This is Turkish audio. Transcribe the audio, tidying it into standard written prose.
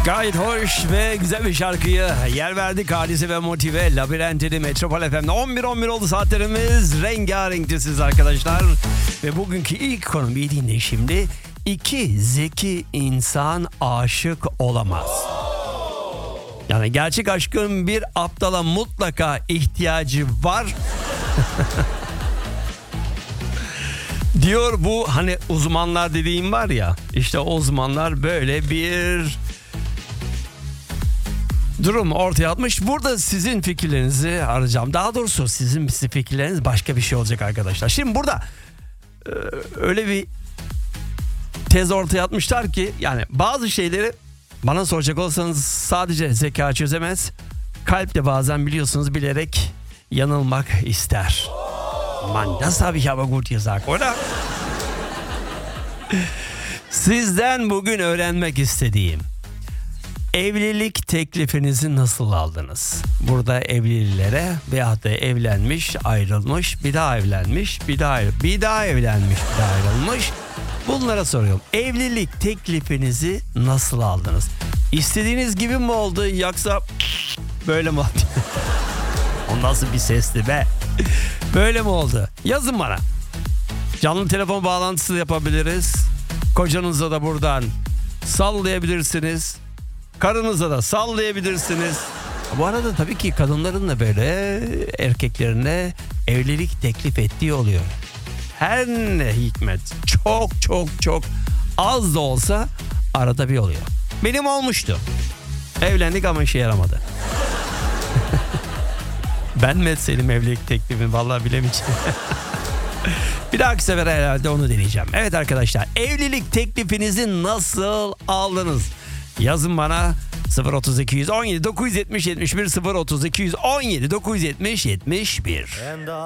Gayet hoş ve güzel bir şarkıyı yer verdik. Hadise ve Motive, Labirent'li Metropol FM'de 11 oldu saatlerimiz. Rengarenkti siz arkadaşlar. Ve bugünkü ilk konum iyi dinleyin şimdi. 2 zeki insan aşık olamaz. Yani gerçek aşkın bir aptala mutlaka ihtiyacı var. Diyor bu hani uzmanlar dediğim var ya, işte o uzmanlar böyle bir durum ortaya atmış. Burada sizin fikirlerinizi arayacağım. Daha doğrusu sizin fikirleriniz başka bir şey olacak arkadaşlar. Şimdi burada öyle bir tez ortaya atmışlar ki yani bazı şeyleri bana soracak olsanız sadece zeka çözemez. Kalp de bazen biliyorsunuz bilerek yanılmak ister. Man, das habe ich aber gut gesagt, oder? Sizden bugün öğrenmek istediğim, evlilik teklifinizi nasıl aldınız? Burada evlilere veyahut da evlenmiş, ayrılmış, bir daha evlenmiş, bir daha evlenmiş, bir daha ayrılmış. Bunlara soruyorum. Evlilik teklifinizi nasıl aldınız? İstediğiniz gibi mi oldu yoksa böyle mi oldu? O nasıl bir sesti be? Böyle mi oldu? Yazın bana. Canlı telefon bağlantısı yapabiliriz. Kocanıza da buradan sallayabilirsiniz. Karınıza da sallayabilirsiniz. Bu arada tabii ki kadınların da böyle erkeklerine evlilik teklif ettiği oluyor. Her ne hikmet çok az da olsa arada bir oluyor. Benim olmuştu. Evlendik ama işe yaramadı. Ben mi etseydim evlilik teklifimi vallahi bilemeyeceğim. Bir dahaki sefer herhalde onu deneyeceğim. Evet arkadaşlar, evlilik teklifinizi nasıl aldınız? Yazın bana 032 17 970 71 032 17 970 71.